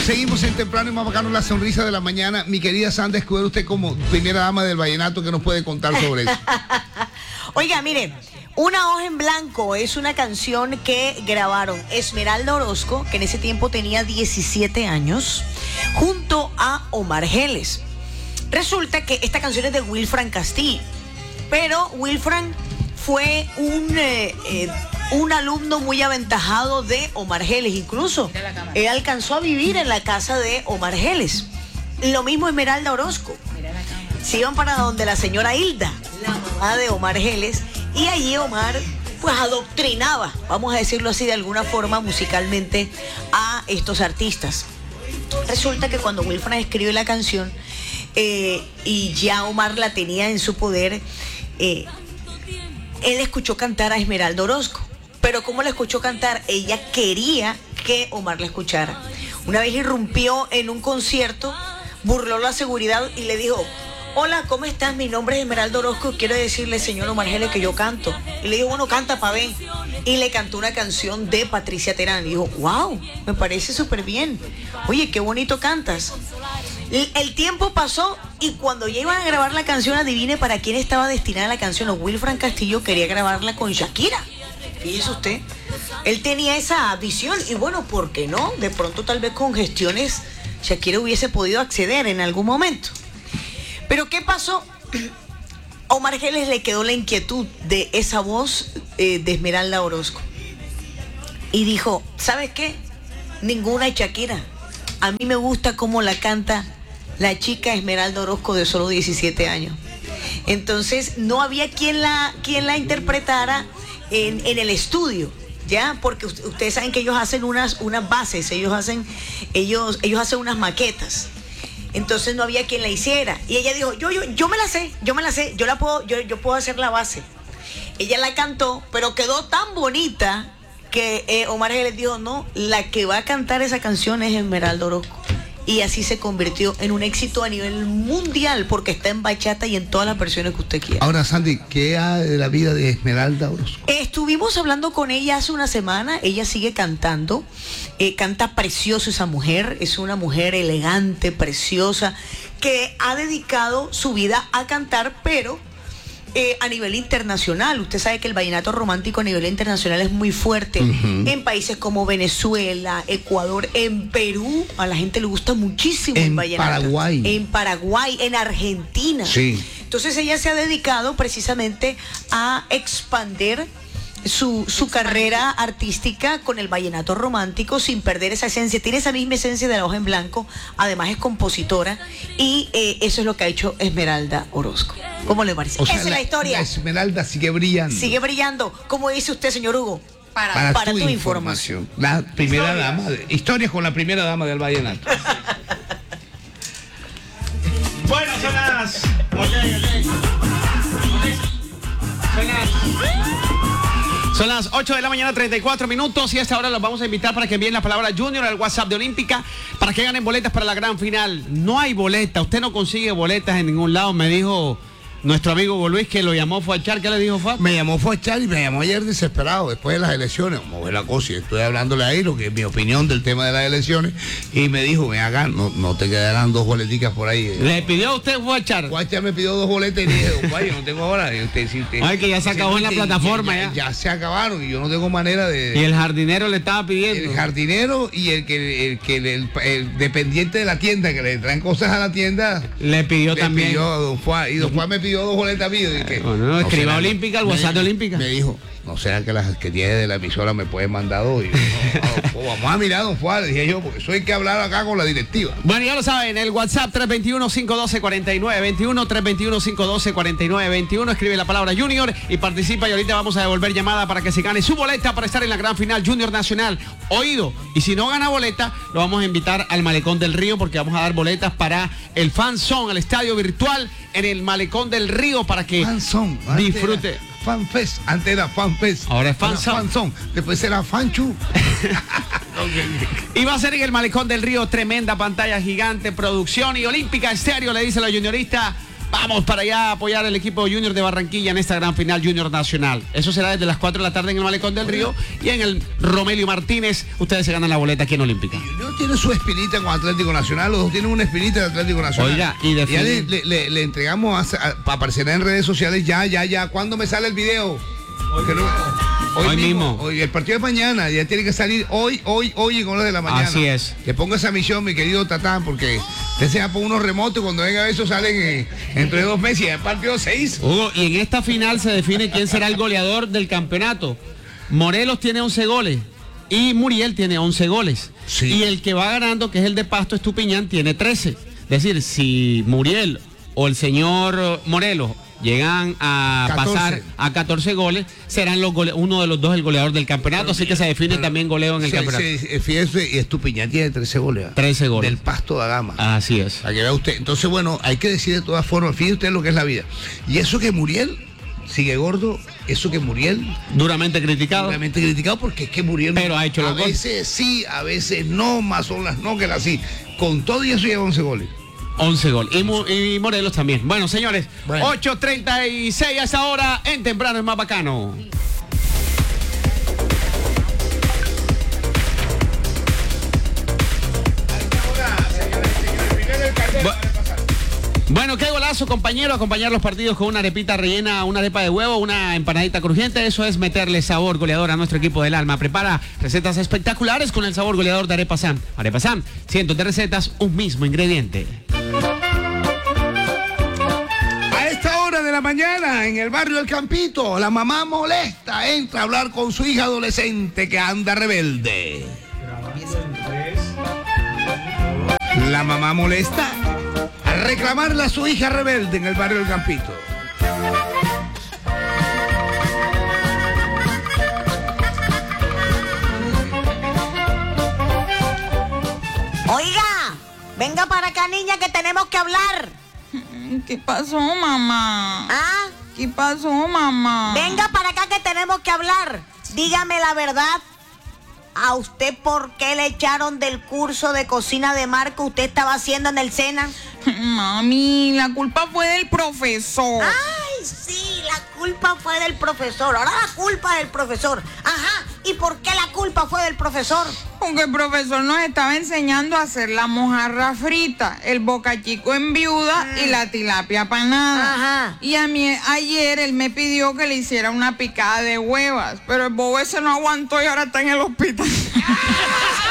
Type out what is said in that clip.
Seguimos en Temprano y más bacano, la sonrisa de la mañana. Mi querida Sandra Escudero, usted como primera dama del vallenato, ¿qué nos puede contar sobre eso? Oiga, mire, Una hoja en blanco es una canción que grabaron Esmeralda Orozco, que en ese tiempo tenía 17 años, junto a Omar Geles. Resulta que esta canción es de Wilfran Castillo, pero Wilfran fue un alumno muy aventajado de Omar Geles. Incluso él alcanzó a vivir en la casa de Omar Geles. Lo mismo Esmeralda Orozco. Se iban para donde la señora Hilda, la mamá de Omar Geles, y allí Omar pues adoctrinaba, vamos a decirlo así de alguna forma, musicalmente a estos artistas. Resulta que cuando Wilfran escribe la canción y ya Omar la tenía en su poder, él escuchó cantar a Esmeralda Orozco. Pero ¿cómo la escuchó cantar? Ella quería que Omar la escuchara. Una vez irrumpió en un concierto, burló la seguridad y le dijo: hola, ¿cómo estás? Mi nombre es Esmeralda Orozco. Quiero decirle, señor Omar Geles, que yo canto. Y le dijo: bueno, canta pa' ver. Y le cantó una canción de Patricia Terán. Y dijo: wow, me parece súper bien. Oye, qué bonito cantas. El tiempo pasó y cuando ya iban a grabar la canción, adivine para quién estaba destinada la canción. Wilfran Castillo quería grabarla con Shakira. Fíjese usted, él tenía esa visión y bueno, ¿por qué no? De pronto tal vez con gestiones Shakira hubiese podido acceder en algún momento. Pero ¿qué pasó? A Omar Geles le quedó la inquietud de esa voz de Esmeralda Orozco. Y dijo: ¿sabes qué? Ninguna es Shakira. A mí me gusta cómo la canta la chica Esmeralda Orozco de solo 17 años. Entonces no había quien la interpretara en el estudio, ¿ya? Porque ustedes saben que ellos hacen unas bases, ellos hacen unas maquetas. Entonces no había quien la hiciera. Y ella dijo: yo me la sé, yo puedo hacer la base. Ella la cantó, pero quedó tan bonita que Omar Geles dijo: no, la que va a cantar esa canción es Esmeralda Orozco. Y así se convirtió en un éxito a nivel mundial, porque está en bachata y en todas las versiones que usted quiera. Ahora, Sandy, ¿qué hay de la vida de Esmeralda Orozco? Estuvimos hablando con ella hace una semana. Ella sigue cantando, canta precioso esa mujer. Es una mujer elegante, preciosa, que ha dedicado su vida a cantar, pero a nivel internacional. Usted sabe que el vallenato romántico a nivel internacional es muy fuerte. En países como Venezuela, Ecuador, en Perú, a la gente le gusta muchísimo el vallenato. En Paraguay, en Argentina. Sí. Entonces ella se ha dedicado precisamente a expandir su carrera artística con el vallenato romántico sin perder esa esencia. Tiene esa misma esencia de la hoja en blanco. Además es compositora y eso es lo que ha hecho Esmeralda Orozco. ¿Cómo le parece? O sea, esa es la historia. La Esmeralda sigue brillando. Sigue brillando. ¿Cómo dice usted, señor Hugo? Para tu información. La primera dama. Historias con la primera dama del vallenato. Bueno, son las 8 de la mañana, 34 minutos, y a esta hora los vamos a invitar para que envíen la palabra Junior al WhatsApp de Olímpica para que ganen boletas para la gran final. No hay boleta, usted no consigue boletas en ningún lado, me dijo nuestro amigo Luis, que lo llamó Fuachar. ¿Qué le dijo Fuachar? Me llamó Fuachar y me llamó ayer desesperado después de las elecciones. Vamos a ver la cosa, y estoy hablándole ahí lo que es mi opinión del tema de las elecciones, y me dijo: ven acá, no te quedarán dos boleticas por ahí. ¿Le pidió a usted Fuachar? Fuachar me pidió dos boletas y le dije: yo no tengo ahora. Ay, que ya se acabó en la plataforma. Ya se acabaron y yo no tengo manera de... Y el jardinero le estaba pidiendo. El jardinero y el dependiente de la tienda, que le traen cosas a la tienda, le pidió también. Pidió a don Juan, y don Juan me pidió dos boletas mías. No, escriba Olímpica, el WhatsApp de Olímpica. Me dijo: ¿no será que las que tiene de la emisora me pueden mandar dos? Y yo, vamos a mirar, don Juan, dije yo, porque eso hay que hablar acá con la directiva. Bueno, ya lo saben, el WhatsApp 321-512-4921, 321-512-4921, escribe la palabra Junior y participa, y ahorita vamos a devolver llamada para que se gane su boleta para estar en la gran final Junior Nacional. Oído, y si no gana boleta, lo vamos a invitar al Malecón del Río, porque vamos a dar boletas para el Fan Zone, al estadio virtual en el Malecón del Río, para que disfrute. FanFest, antes era FanFest. Ahora es FanZone. Después será Fanchu. Y va a ser en el Malecón del Río, tremenda pantalla gigante, producción, y Olímpica Estéreo le dice a la juniorista: Vamos para allá a apoyar el equipo Junior de Barranquilla en esta gran final Junior Nacional. Eso será desde las 4 de la tarde en el Malecón del Río y en el Romelio Martínez. Ustedes se ganan la boleta aquí en Olímpica. Junior tiene su espinita con Atlético Nacional, los dos tienen una espinita de Atlético Nacional. Oiga, y ya le entregamos aparecerá en redes sociales ya. ¿Cuándo me sale el video? Hoy mismo. Hoy, el partido es mañana, ya tiene que salir hoy en horas de la mañana. Así es. Le pongo esa misión, mi querido Tatán, porque usted se va por unos remotos y cuando venga eso salen entre 2 meses y el partido 6. Hugo, y en esta final se define quién será el goleador del campeonato. Morelos tiene 11 goles y Muriel tiene 11 goles. Sí. Y el que va ganando, que es el de Pasto Estupiñán, tiene 13. Es decir, si Muriel o el señor Morelos llegan a 14. pasar a 14 goles, serán uno de los dos el goleador del campeonato, así que se define también goleo en el campeonato. Fíjese, y Estupiñán tiene 13 goles. 13 goles. Del Pasto da Gama. Así es. Para que vea usted. Entonces, bueno, hay que decir de todas formas, fíjese usted lo que es la vida. Y eso que Muriel sigue gordo, eso que Muriel duramente criticado porque es que Muriel pero ha hecho los goles. A veces sí, a veces no, más son las no que las sí. Con todo y eso lleva 11 goles. 11 goles. Y Morelos también. Bueno, señores, 8:36 a esa hora en Temprano es más bacano. Bueno, qué golazo, compañero, acompañar los partidos con una arepita rellena, una arepa de huevo, una empanadita crujiente, eso es meterle sabor goleador a nuestro equipo del alma. Prepara recetas espectaculares con el sabor goleador de Arepa Sam. Arepa Sam, cientos de recetas, un mismo ingrediente. A esta hora de la mañana, en el barrio El Campito, la mamá molesta entra a hablar con su hija adolescente que anda rebelde. La mamá molesta a reclamarle a su hija rebelde en el barrio El Campito. Oiga, venga para acá, niña, que tenemos que hablar. ¿Qué pasó, mamá? ¿Ah? ¿Qué pasó, mamá? Venga para acá que tenemos que hablar. Dígame la verdad. ¿A usted por qué le echaron del curso de cocina de Marco? ¿Usted estaba haciendo en el SENA? Mami, la culpa fue del profesor. Ay, sí, la culpa fue del profesor. Ahora la culpa es del profesor. Ajá, ¿y por qué la culpa fue del profesor? Porque el profesor nos estaba enseñando a hacer la mojarra frita, el bocachico en viuda y la tilapia panada. Ajá. Y a mí ayer él me pidió que le hiciera una picada de huevas, pero el bobo ese no aguantó y ahora está en el hospital.